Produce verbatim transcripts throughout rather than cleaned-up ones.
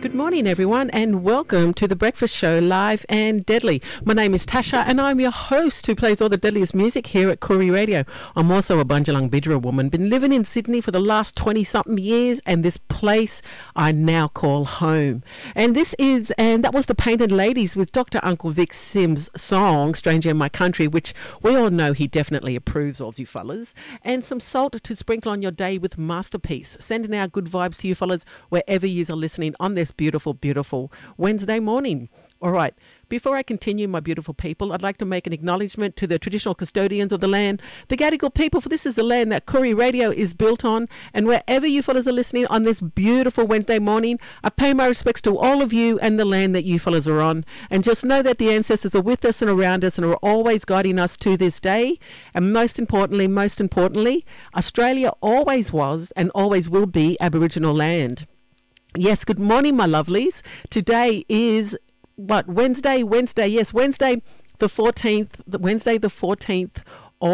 Good morning, everyone, and welcome to The Breakfast Show, live and deadly. My name is Tasha, and I'm your host who plays all the deadliest music here at Koori Radio. I'm also a Bundjalung Bidra woman, been living in Sydney for the last twenty-something years, and this place I now call home. And this is, and that was the Painted Ladies with Doctor Uncle Vic Sims' song, Stranger in My Country, which we all know he definitely approves of, you fellas. And some salt to sprinkle on your day with Masterpiece. Sending our good vibes to you fellas wherever you are listening on this beautiful, beautiful Wednesday morning. All right, before I continue, my beautiful people, I'd like to make an acknowledgement to the traditional custodians of the land, the Gadigal people, for this is the land that Koori Radio is built on. And wherever you fellas are listening on this beautiful Wednesday morning, I pay my respects to all of you and the land that you fellas are on. And just know that the ancestors are with us and around us and are always guiding us to this day. And most importantly, most importantly, Australia always was and always will be Aboriginal land. Yes, good morning, my lovelies. Today is, what, Wednesday? Wednesday, yes, Wednesday the fourteenth, Wednesday the fourteenth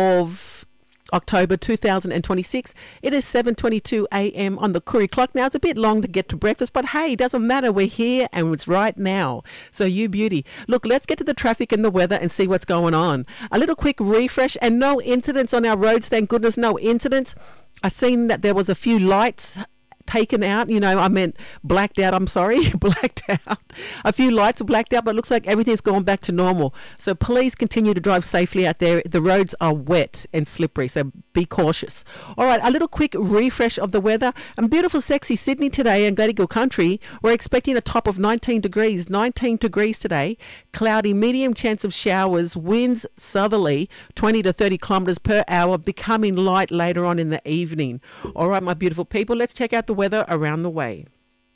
of October two thousand twenty-six. It is seven twenty-two a m on the Koori clock. Now, it's a bit long to get to breakfast, but hey, it doesn't matter. We're here and it's right now. So you beauty. Look, let's get to the traffic and the weather and see what's going on. A little quick refresh, and no incidents on our roads. Thank goodness, no incidents. I seen that there was a few lights taken out, you know, I meant blacked out, I'm sorry, blacked out. A few lights are blacked out, but it looks like everything's gone back to normal. So please continue to drive safely out there. The roads are wet and slippery, so be cautious. All right, a little quick refresh of the weather. And beautiful, sexy Sydney today in Gadigal country, we're expecting a top of nineteen degrees, nineteen degrees today, cloudy, medium chance of showers, winds southerly, twenty to thirty kilometres per hour, becoming light later on in the evening. All right, my beautiful people, let's check out the weather around the way.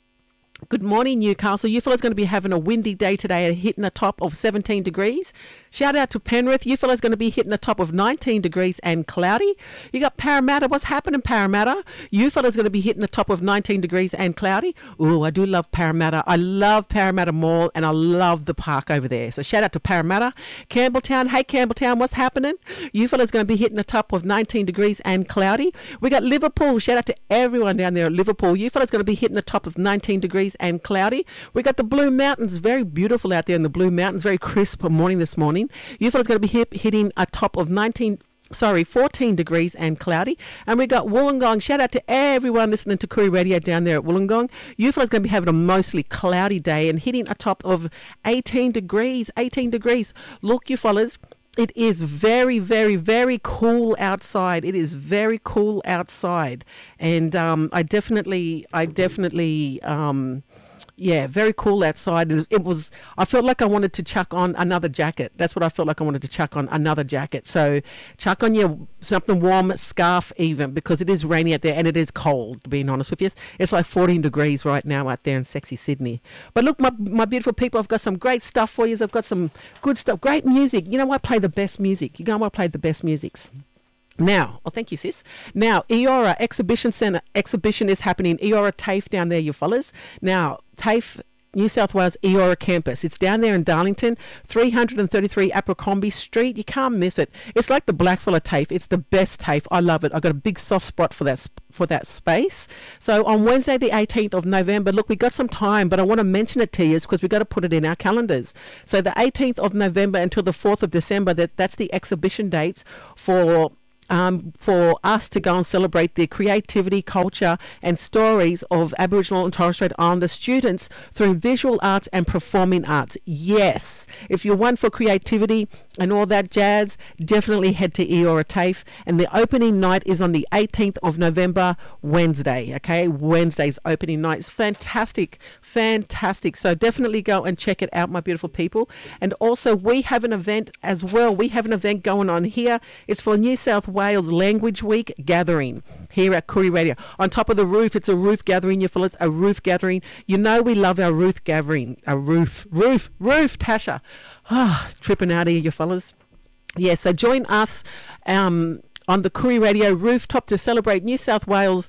Good morning, Newcastle. You fellas going to be having a windy day today, hitting a top of seventeen degrees. Shout out to Penrith. You fellas going to be hitting a top of nineteen degrees and cloudy. You got Parramatta. What's happening, Parramatta? You fellas going to be hitting a top of nineteen degrees and cloudy. Ooh, I do love Parramatta. I love Parramatta Mall, and I love the park over there. So shout out to Parramatta. Campbelltown. Hey, Campbelltown, what's happening? You fellas going to be hitting a top of nineteen degrees and cloudy. We got Liverpool. Shout out to everyone down there at Liverpool. You fellas going to be hitting a top of nineteen degrees and cloudy. We got the Blue Mountains, very beautiful out there in the Blue Mountains, very crisp morning this morning. You fellas going to be hit, hitting a top of nineteen, sorry, fourteen degrees and cloudy. And we got Wollongong. Shout out to everyone listening to Koori Radio down there at Wollongong. You fellas going to be having a mostly cloudy day and hitting a top of eighteen degrees, eighteen degrees. Look, you fellas, it is very, very, very cool outside. It is very cool outside. And um, I definitely, I definitely, um, yeah, very cool outside. It was, it was, I felt like I wanted to chuck on another jacket. That's what I felt like I wanted to chuck on, another jacket. So chuck on your something warm, scarf even, because it is rainy out there and it is cold, being honest with you. It's like fourteen degrees right now out there in sexy Sydney. But look, my, my beautiful people, I've got some great stuff for you. I've got some good stuff, great music. You know what? I play the best music. You know what? I play the best musics. Now, oh, thank you, sis. Now, Eora Exhibition Centre exhibition is happening. Eora TAFE down there, you fellas. Now, TAFE, New South Wales Eora campus. It's down there in Darlington, three thirty-three Abercrombie Street. You can't miss it. It's like the Blackfella TAFE. It's the best TAFE. I love it. I've got a big soft spot for that for that space. So on Wednesday, the eighteenth of November, look, we got some time, but I want to mention it to you because we've got to put it in our calendars. So the eighteenth of November until the fourth of December, that, that's the exhibition dates for Um, for us to go and celebrate the creativity, culture and stories of Aboriginal and Torres Strait Islander students through visual arts and performing arts. Yes, if you're one for creativity and all that jazz, definitely head to Eora TAFE. And the opening night is on the eighteenth of November, Wednesday. Okay, Wednesday's opening night. It's fantastic, fantastic. So definitely go and check it out, my beautiful people. And also, we have an event as well. We have an event going on here. It's for New South Wales Language Week gathering here at Koori Radio. On top of the roof, it's a roof gathering, you fellas, a roof gathering. You know we love our roof gathering. A roof, roof, roof, Tasha. Ah, oh, tripping out here, you fellas. Yeah, so join us um, on the Koori Radio rooftop to celebrate New South Wales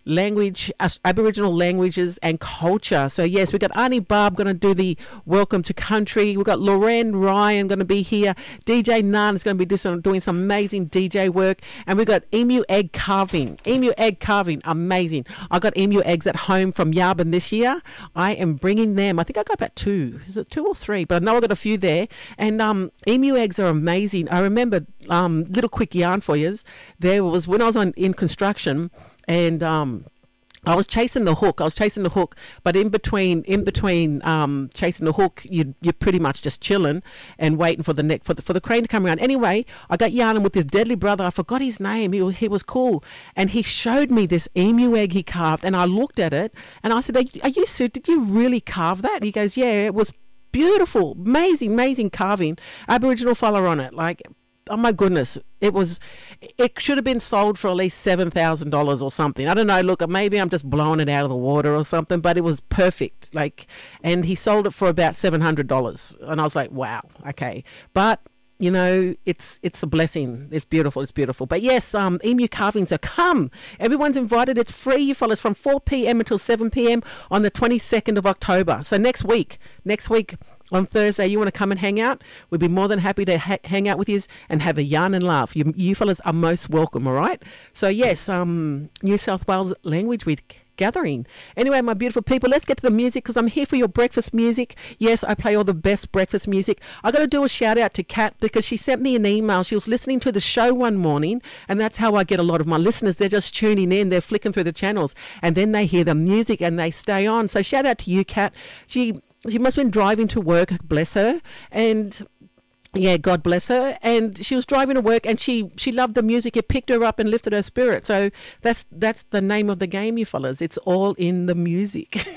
language, As- Aboriginal languages and culture. So yes, we got Auntie Barb going to do the Welcome to Country. We've got Lorraine Ryan going to be here. D J Nunn is going to be do some, doing some amazing D J work. And we've got emu egg carving. Emu egg carving, amazing. I got emu eggs at home from Yarbin this year. I am bringing them. I think I got about two. Is it two or three? But I know I got a few there. And um, emu eggs are amazing. I remember, um, little quick yarn for you. There was when I was on in construction, and um, I was chasing the hook. I was chasing the hook, but in between, in between um, chasing the hook, you you're pretty much just chilling and waiting for the neck for the for the crane to come around. Anyway, I got yarning with this deadly brother. I forgot his name. He he was cool, and he showed me this emu egg he carved, and I looked at it, and I said, "Are you, are you Sue? Did you really carve that?" And he goes, "Yeah, it was beautiful, amazing, amazing carving, Aboriginal fella on it, like." Oh my goodness, it was, it should have been sold for at least seven thousand dollars or something. I don't know, look, maybe I'm just blowing it out of the water or something, but it was perfect. Like, and he sold it for about seven hundred dollars. And I was like, wow, okay. But, you know, it's it's a blessing. It's beautiful. It's beautiful. But yes, um, emu carvings are come. Everyone's invited. It's free, you fellas, from four p.m. until seven p.m. on the twenty-second of October. So next week, next week, on Thursday, you want to come and hang out? We'd be more than happy to ha- hang out with you and have a yarn and laugh. You, you fellas are most welcome, all right? So, yes, um, New South Wales Language Week gathering. Anyway, my beautiful people, let's get to the music because I'm here for your breakfast music. Yes, I play all the best breakfast music. I got to do a shout out to Kat because she sent me an email. She was listening to the show one morning, and that's how I get a lot of my listeners. They're just tuning in, they're flicking through the channels, and then they hear the music and they stay on. So shout out to you, Kat. She... She must have been driving to work, bless her, and yeah, God bless her. And she was driving to work, and she she loved the music. It picked her up and lifted her spirit. So that's that's the name of the game, you fellas. It's all in the music.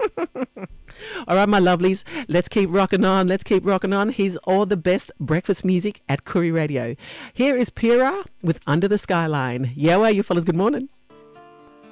All right, my lovelies, let's keep rocking on. Let's keep rocking on. Here's all the best breakfast music at Koori Radio. Here is Pira with Under the Skyline. Yeah, well, you fellas, good morning.